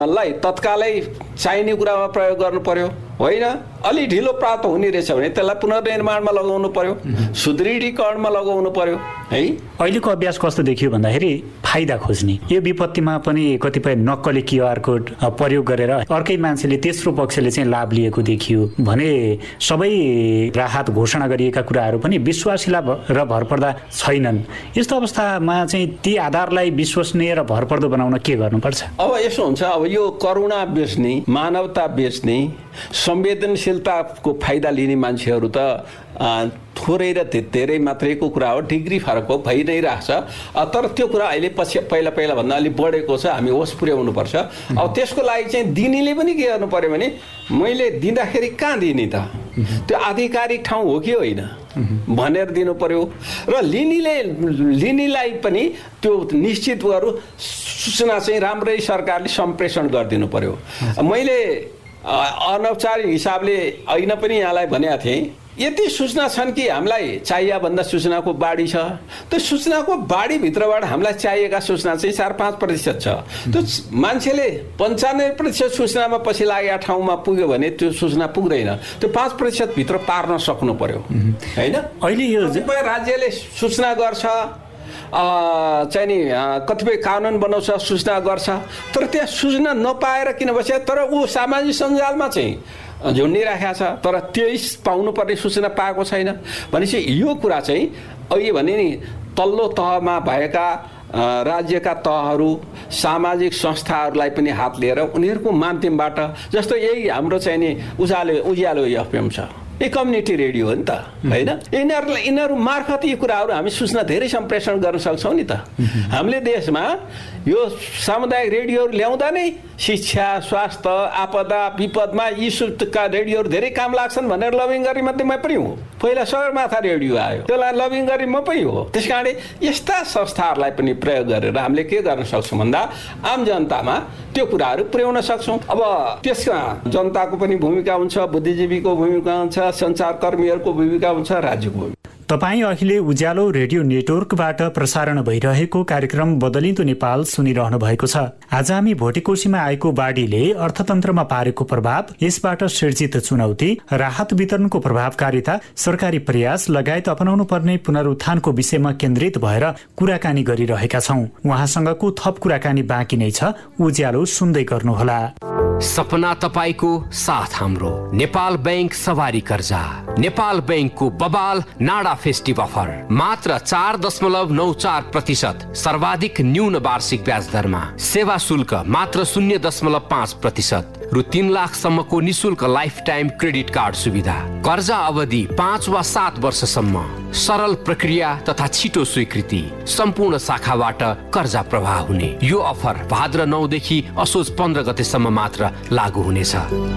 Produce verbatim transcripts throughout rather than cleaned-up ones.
लाई तत्कालै चाहिने कुरामा प्रयोग गर्नु पर्यो होइन। अलि ढिलो प्राप्त हुने रहेछ भने त्यसलाई पुनर्निर्माणमा लगाउनु पर्यो, सुदृढीकरणमा लगाउनु पर्यो है। अहिलेको अभ्यास कस्तो देखियो भन्दाखेरि फाइदा खोज्ने, यो विपत्तिमा पनि कतिपय नक्कली क्युआर कोड प्रयोग गरेर अर्कै मान्छेले तेस्रो पक्षले चाहिँ लाभ लिएको देखियो भने सबै राहत घोषणा गरिएका कुराहरू पनि विश्वासिला र भरपर्दा छैनन्। यस्तो अवस्थामा चाहिँ ती आधारलाई विश्वसनीय र भरपर्दो बनाउन के गर्नुपर्छ? अब यसो हुन्छ, अब यो करुणा बेच्ने, मानवता बेच्ने, संवेदनशीलताको फाइदा लिने मान्छेहरू त थोरै र धेरै मात्रैको कुरा हो, डिग्री फरक हो, भइ नै रहेछ। तर त्यो कुरा अहिले पछि पहिला पहिला भन्दा अलिक बढेको छ, हामी होस पुर्याउनु पर्छ। अब त्यसको लागि चाहिँ दिनेले पनि के गर्नु पर्यो भने मैले दिँदाखेरि कहाँ दिने त, त्यो आधिकारिक ठाउँ हो कि होइन भनेर दिनु पर्यो। र लिनेले लिनेलाई पनि त्यो निश्चित गरौँ सूचना चाहिँ राम्रै सरकारले सम्प्रेषण गरिदिनु पर्यो। मैले अनौपचारिक हिसाबले ऐन पनि यहाँलाई भनेको थिएँ, यति सूचना छन् कि हामीलाई चाहिए भन्दा सूचनाको बाढी छ। त्यो सूचनाको बाढीभित्रबाट हामीलाई चाहिएका सूचना चाहिँ चार पाँच प्रतिशत छ। त्यो मान्छेले पन्चानब्बे प्रतिशत सूचनामा पछि लागेका ठाउँमा पुग्यो भने त्यो सूचना पुग्दैन। त्यो पाँच प्रतिशत भित्र पार्न सक्नु पर्यो होइन। अहिले यो राज्यले सूचना गर्छ, चाहिँ नि कतिपय कानुन बनाउँछ, सूचना गर्छ, तर त्यहाँ सूचना नपाएर किन बस्यो? तर ऊ सामाजिक सञ्जालमा चाहिँ झुन्डिराखेको छ, तर त्यही पाउनुपर्ने सूचना पाएको छैन भनेपछि यो कुरा चाहिँ अहिले भने नि तल्लो तहमा भएका राज्यका तहहरू, सामाजिक संस्थाहरूलाई पनि हात लिएर उनीहरूको माध्यमबाट, जस्तो यही हाम्रो चाहिँ नि उज्यालो उज्यालो एफएम छ, यो कम्युनिटी रेडियो हो नि त होइन। यिनीहरूलाई यिनीहरू मार्फत यी कुराहरू हामी सूचना धेरै सम्प्रेषण गर्न सक्छौँ नि त। हामीले देशमा यो सामुदायिक रेडियोहरू ल्याउँदा नै शिक्षा, स्वास्थ्य, आपदा विपदमा यी सुका रेडियोहरू धेरै काम लाग्छन् भनेर लबिङ गर्ने मध्ये म पनि हुँ। पहिला सगरमाथा रेडियो आयो, त्यसलाई लबिङ गर्ने म पनि हो। त्यस कारणले यस्ता संस्थाहरूलाई पनि प्रयोग गरेर हामीले के गर्न सक्छौँ भन्दा आम जनतामा त्यो कुराहरू पुर्याउन सक्छौँ। अब त्यसमा जनताको पनि भूमिका हुन्छ, बुद्धिजीवीको भूमिका हुन्छ, सञ्चारकर्मीहरूको भूमिका हुन्छ, राज्यको भूमिका। तपाईँ अहिले उज्यालो रेडियो नेटवर्कबाट प्रसारण भइरहेको कार्यक्रम बदलिँदो नेपाल सुनिरहनु भएको छ। आज हामी भोटेकोशीमा आएको बाढीले अर्थतन्त्रमा पारेको प्रभाव, यसबाट सिर्जित चुनौती, राहत वितरणको प्रभावकारिता, सरकारी प्रयास लगायत अपनाउनु पर्ने पुनरुत्थानको विषयमा केन्द्रित भएर कुराकानी गरिरहेका छौं। उहाँसँगको थप कुराकानी बाँकी नै छ, उज्यालो सुन्दै गर्नुहोला। सपना तपाईको साथ हाम्रो नेपाल बैंक सवारी कर्जा, नेपाल बैंकको बबाल नाडा फेस्टिभ अफर, मात्र चार दशमलव नौ चार प्रतिशत सर्वाधिक न्यून वार्षिक ब्याज दरमा, सेवा शुल्क मात्र शून्य दशमलव पाँच प्रतिशत रु तीन लाखसम्मको निशुल्क लाइफ टाइम क्रेडिट कार्ड सुविधा, कर्जा अवधि पाँच वा सात वर्षसम्म, सरल प्रक्रिया तथा छिटो स्वीकृति, सम्पूर्ण शाखाबाट कर्जा प्रवाह हुने। यो अफर भाद्र नौदेखि असोज पन्ध्र गतेसम्म मात्र लागू हुनेछ।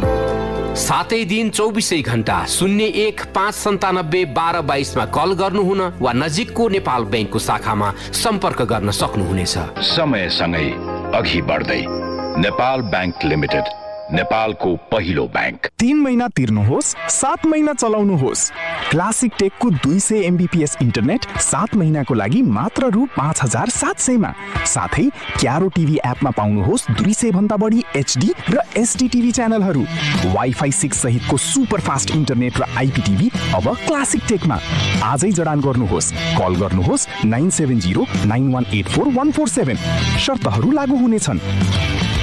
सातै दिन चौबिसै घण्टा शून्य एक पाँच सन्तानब्बे बाह्र बाइसमा कल गर्नुहुन वा नजिकको नेपाल बैंकको शाखामा सम्पर्क गर्न सक्नुहुनेछ। समयसँगै अघि बढ्दै नेपाल बैंक लिमिटेड, नेपालको पहिलो बैंक। तीन महिना तिर्नुहोस्, सात महिना चलाउनुहोस्। क्लासिक टेकको दुई सय एमबीपीएस इन्टरनेट सात महिनाको लागि मात्र रु पाँच हजार सात सयमा। साथै क्यारो टिभी एपमा पाउनुहोस् दुई सय भन्दा बढी एचडी र एसडी टिभी च्यानलहरू। वाइफाई सिक्स सहितको सुपर फास्ट इन्टरनेट र आइपीटिभी अब क्लासिक टेकमा। आजै जडान गर्नुहोस्, कल गर्नुहोस् nine seven zero nine one eight four one four seven. शर्तहरू लागू हुनेछन्।